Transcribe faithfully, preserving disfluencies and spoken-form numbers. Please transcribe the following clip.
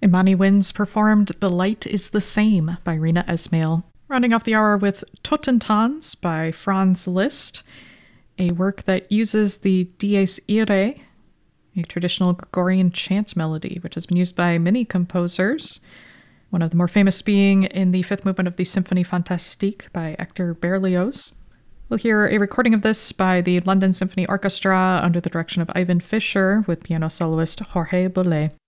Imani Winds performed The Light is the Same by Rina Esmail. Rounding off the hour with Totentanz by Franz Liszt, a work that uses the Dies Irae, a traditional Gregorian chant melody, which has been used by many composers, one of the more famous being in the fifth movement of the Symphonie Fantastique by Hector Berlioz. We'll hear a recording of this by the London Symphony Orchestra under the direction of Ivan Fischer with piano soloist Jorge Bolet.